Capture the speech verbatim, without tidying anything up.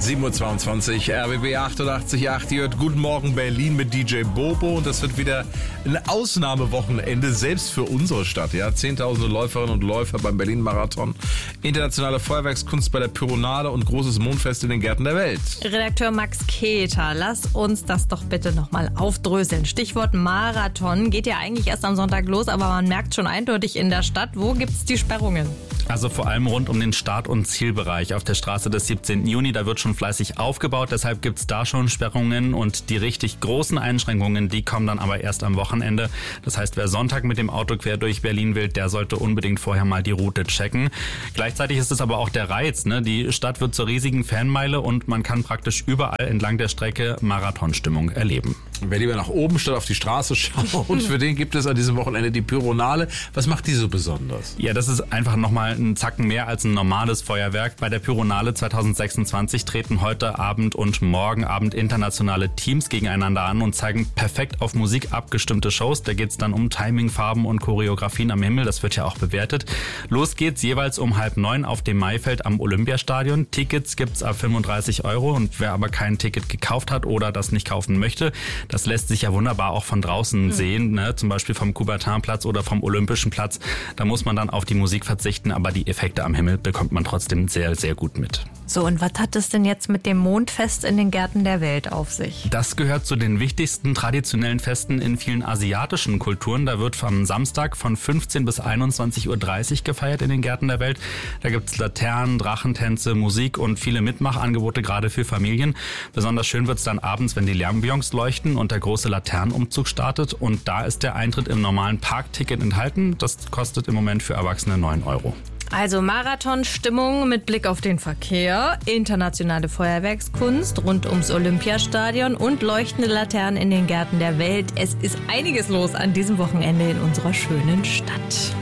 sieben Uhr zweiundzwanzig, R B B achtundachtzig Komma acht. Ihr hört Guten Morgen Berlin mit D J Bobo. Und das wird wieder ein Ausnahmewochenende, selbst für unsere Stadt. Ja, Zehntausende Läuferinnen und Läufer beim Berlin-Marathon, internationale Feuerwerkskunst bei der Pyronade und großes Mondfest in den Gärten der Welt. Redakteur Max Keter, lass uns das doch bitte nochmal aufdröseln. Stichwort Marathon geht ja eigentlich erst am Sonntag los, aber man merkt schon eindeutig in der Stadt, wo gibt's die Sperrungen? Also vor allem rund um den Start- und Zielbereich auf der Straße des siebzehnten Juni. Da wird schon fleißig aufgebaut, deshalb gibt's da schon Sperrungen und die richtig großen Einschränkungen, die kommen dann aber erst am Wochenende. Das heißt, wer Sonntag mit dem Auto quer durch Berlin will, der sollte unbedingt vorher mal die Route checken. Gleichzeitig ist es aber auch der Reiz, ne? Die Stadt wird zur riesigen Fanmeile und man kann praktisch überall entlang der Strecke Marathonstimmung erleben. Wer lieber nach oben statt auf die Straße schaut, für den gibt es an diesem Wochenende die Pyronale. Was macht die so besonders? Ja, das ist einfach nochmal ein Zacken mehr als ein normales Feuerwerk. Bei der Pyronale zwanzig sechsundzwanzig treten heute Abend und morgen Abend internationale Teams gegeneinander an und zeigen perfekt auf Musik abgestimmte Shows. Da geht's dann um Timing, Farben und Choreografien am Himmel. Das wird ja auch bewertet. Los geht's jeweils um halb neun auf dem Maifeld am Olympiastadion. Tickets gibt's ab fünfunddreißig Euro und wer aber kein Ticket gekauft hat oder das nicht kaufen möchte, das lässt sich ja wunderbar auch von draußen mhm. sehen, ne? Zum Beispiel vom Coubertinplatz oder vom Olympischen Platz. Da muss man dann auf die Musik verzichten, aber die Effekte am Himmel bekommt man trotzdem sehr, sehr gut mit. So, und was hat es denn jetzt mit dem Mondfest in den Gärten der Welt auf sich? Das gehört zu den wichtigsten traditionellen Festen in vielen asiatischen Kulturen. Da wird am Samstag von fünfzehn bis einundzwanzig Uhr dreißig gefeiert in den Gärten der Welt. Da gibt's Laternen, Drachentänze, Musik und viele Mitmachangebote, gerade für Familien. Besonders schön wird's dann abends, wenn die Lärmbillons leuchten und der große Laternenumzug startet. Und da ist der Eintritt im normalen Parkticket enthalten. Das kostet im Moment für Erwachsene neun Euro. Also Marathonstimmung mit Blick auf den Verkehr, internationale Feuerwerkskunst rund ums Olympiastadion und leuchtende Laternen in den Gärten der Welt. Es ist einiges los an diesem Wochenende in unserer schönen Stadt.